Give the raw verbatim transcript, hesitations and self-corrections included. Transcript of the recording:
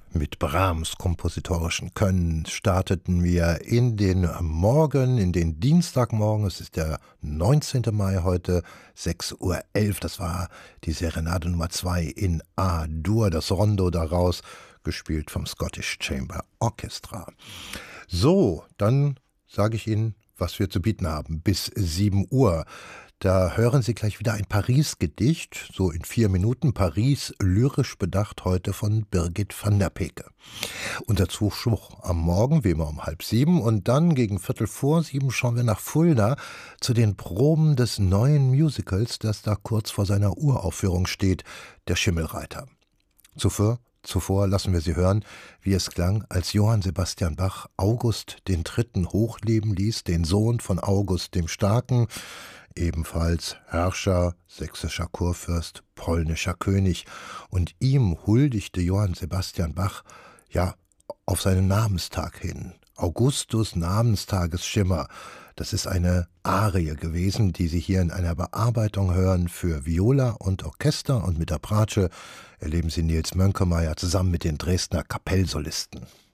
Mit Brahms kompositorischen Können starteten wir in den Morgen, in den Dienstagmorgen. Es ist der neunzehnten Mai heute, sechs Uhr elf. Das war die Serenade Nummer zwei in A-Dur, das Rondo daraus, gespielt vom Scottish Chamber Orchestra. So, dann sage ich Ihnen, was wir zu bieten haben. Bis sieben Uhr. Da hören Sie gleich wieder ein Paris-Gedicht, so in vier Minuten. Paris, lyrisch bedacht, heute von Birgit van der Peke. Unser Zuspruch am Morgen, wie immer um halb sieben. Und dann gegen Viertel vor sieben schauen wir nach Fulda zu den Proben des neuen Musicals, das da kurz vor seiner Uraufführung steht, der Schimmelreiter. Zuvor Zuvor lassen wir Sie hören, wie es klang, als Johann Sebastian Bach August den Dritten hochleben ließ, den Sohn von August dem Starken, ebenfalls Herrscher, sächsischer Kurfürst, polnischer König. Und ihm huldigte Johann Sebastian Bach, ja, auf seinen Namenstag hin. Augustus Namenstagesschimmer. Das ist eine Arie gewesen, die Sie hier in einer Bearbeitung hören für Viola und Orchester, und mit der Bratsche erleben Sie Nils Mönkemeyer zusammen mit den Dresdner Kapellsolisten.